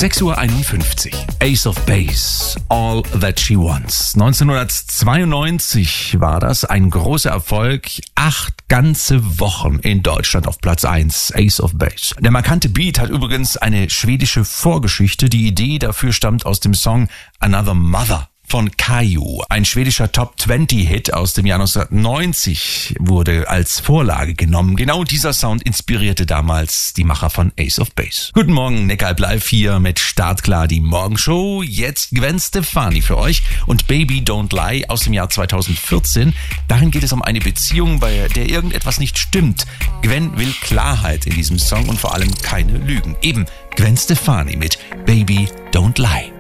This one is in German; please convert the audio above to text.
6:51 Uhr. Ace of Base, All That She Wants. 1992 war das ein großer Erfolg. 8 ganze Wochen in Deutschland auf Platz 1. Ace of Base. Der markante Beat hat übrigens eine schwedische Vorgeschichte. Die Idee dafür stammt aus dem Song Another Mother von Kayu. Ein schwedischer Top-20-Hit aus dem Jahr 1990 wurde als Vorlage genommen. Genau dieser Sound inspirierte damals die Macher von Ace of Base. Guten Morgen, Neckaralb Live hier mit Startklar die Morgenshow. Jetzt Gwen Stefani für euch und Baby Don't Lie aus dem Jahr 2014. Darin geht es um eine Beziehung, bei der irgendetwas nicht stimmt. Gwen will Klarheit in diesem Song und vor allem keine Lügen. Eben Gwen Stefani mit Baby Don't Lie.